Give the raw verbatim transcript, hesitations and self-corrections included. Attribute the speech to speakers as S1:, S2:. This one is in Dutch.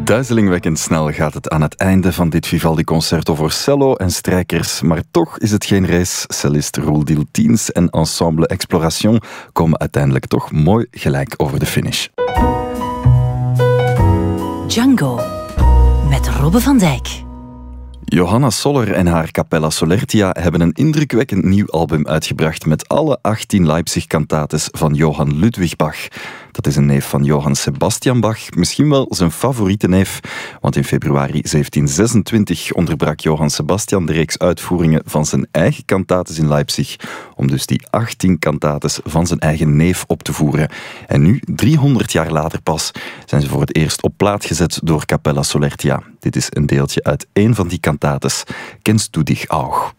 S1: Duizelingwekkend snel gaat het aan het einde van dit Vivaldi-concerto voor cello en strijkers, maar toch is het geen race. Cellist Roel Diltiens en ensemble Exploration komen uiteindelijk toch mooi gelijk over de finish.
S2: Django met Robbe van Dijk.
S1: Johanna Soller en haar Capella Solertia hebben een indrukwekkend nieuw album uitgebracht met alle achttien Leipzig-cantates van Johann Ludwig Bach. Dat is een neef van Johann Sebastian Bach, misschien wel zijn favoriete neef, want in februari zeventien zesentwintig onderbrak Johann Sebastian de reeks uitvoeringen van zijn eigen cantates in Leipzig, om dus die achttien cantates van zijn eigen neef op te voeren. En nu, driehonderd jaar later pas, zijn ze voor het eerst op plaat gezet door Capella Solertia. Dit is een deeltje uit één van die cantates, Kennst du dich auch?